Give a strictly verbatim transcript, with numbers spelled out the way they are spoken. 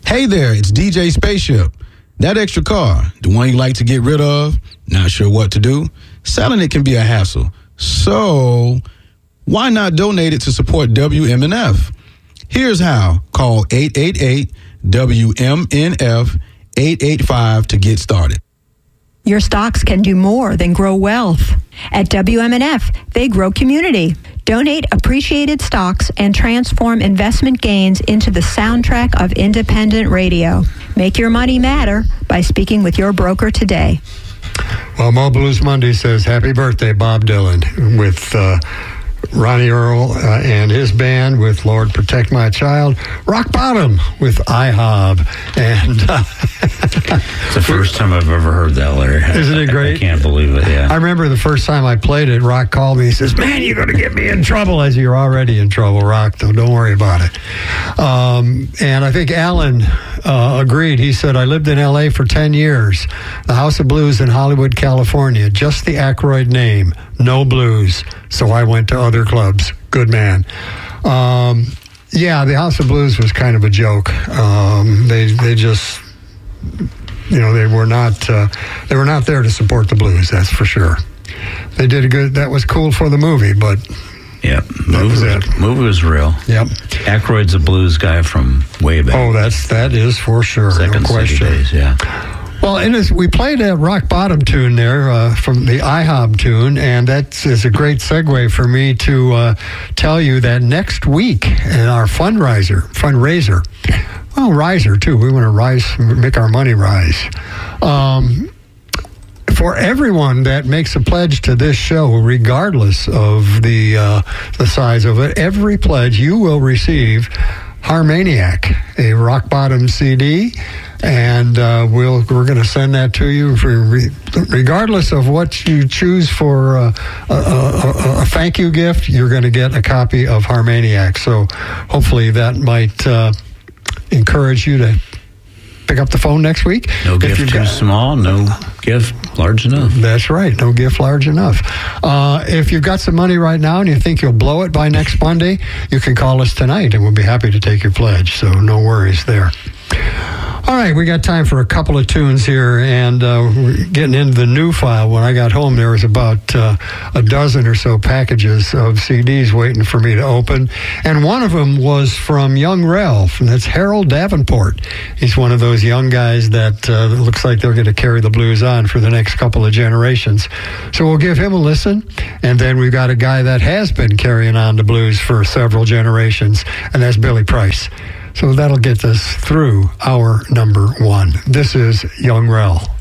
Hey there, it's D J Spaceship. That extra car, the one you like to get rid of, not sure what to do? Selling it can be a hassle. So why not donate it to support W M N F? Here's how. Call eight eight eight W M N F eight eight five to get started. Your stocks can do more than grow wealth. At W M N F, they grow community. Donate appreciated stocks and transform investment gains into the soundtrack of independent radio. Make your money matter by speaking with your broker today. Well, Mo Blues Monday says, happy birthday, Bob Dylan, with uh, Ronnie Earl uh, and his band with Lord Protect My Child. Rock Bottom with I HOB. And uh, it's the first time I've ever heard that, Larry. Isn't it great? I, I can't believe it, yeah. I remember the first time I played it, Rock called me. He says, man, you're going to get me in trouble. I said, you're already in trouble, Rock, though. Don't worry about it. Um, and I think Alan uh, agreed. He said, I lived in L A for ten years. The House of Blues in Hollywood, California. Just the Aykroyd name. No blues. So I went to other clubs. Good man. Um, yeah, the House of Blues was kind of a joke. Um, they they just, you know, they were not uh, they were not there to support the blues. That's for sure. They did a good. That was cool for the movie, but yeah, movie was, was movie was real. Yep. Aykroyd's a blues guy from way back. Oh, that's that is for sure. Second no question. City days, yeah. Well, and as we played a Rock Bottom tune there uh, from the I HOB tune, and that is a great segue for me to uh, tell you that next week in our fundraiser, fundraiser, well, riser too. We want to rise, make our money rise. Um, for everyone that makes a pledge to this show, regardless of the uh, the size of it, every pledge you will receive Harmaniac, a Rock Bottom C D. And uh, we'll, we're going to send that to you for re- regardless of what you choose for uh, a, a, a thank you gift. You're going to get a copy of Harmaniac. So hopefully that might uh, encourage you to pick up the phone next week. No gift too got, small, no gift large enough. That's right, no gift large enough. Uh, if you've got some money right now and you think you'll blow it by next Monday, you can call us tonight and we'll be happy to take your pledge. So no worries there. All right, we got time for a couple of tunes here, and uh, we're getting into the new file. When I got home, there was about uh, a dozen or so packages of C Ds waiting for me to open, and one of them was from Young Ralph, and that's Harold Davenport. He's one of those young guys that uh, looks like they're going to carry the blues on for the next couple of generations. So we'll give him a listen, and then we've got a guy that has been carrying on the blues for several generations, and that's Billy Price. So that'll get us through our number one. This is Young Rel.